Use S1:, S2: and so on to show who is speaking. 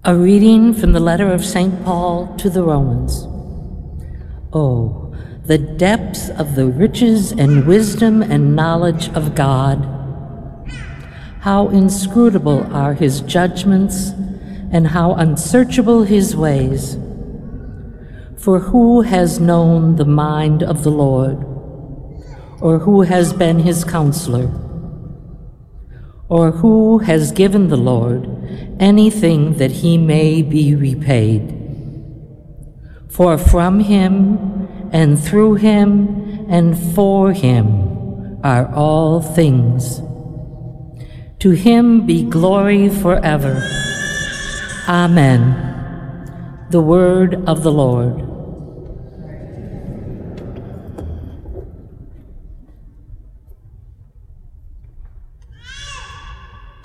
S1: A reading from the letter of St. Paul to the Romans. Oh, the depths of the riches and wisdom and knowledge of God! How inscrutable are his judgments, and how unsearchable his ways! For who has known the mind of the Lord? Or who has been his counselor? Or who has given the Lord anything that he may be repaid? For from him, and through him, and for him are all things. To him be glory forever. Amen. The word of the Lord.